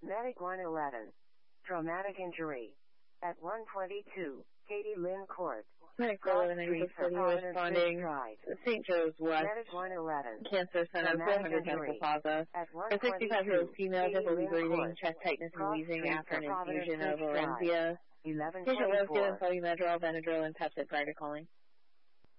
Medic 111. Traumatic injury. At 122, Katie Lynn Court. Medic 111 responding to St. Joe's West Medic 111. Cancer Center, 400 Medical Plaza. At A 65-year-old female difficulty breathing, chest tightness and wheezing after an infusion of Orencia. Patient was given Polymedrol, Benadryl, and Pepcid prior to calling.